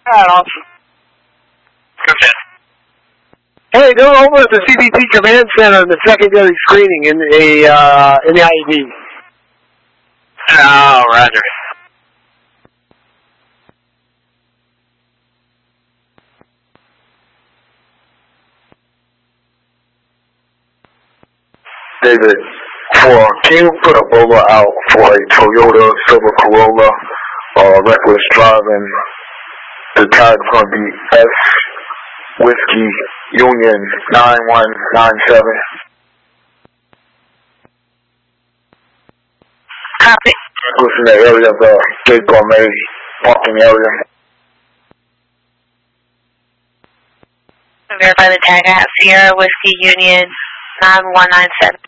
Alright, awesome. Okay. Hey, go over at the CBT Command Center in the secondary screening in the IED. Oh, roger. David, can you put a bowler out for a Toyota Silver Corolla, reckless driving? The tag's going to be S Whiskey Union 9197. Copy. Reckless in the area of the Gate Gourmet parking area. Verify the tag at Sierra Whiskey Union 9197.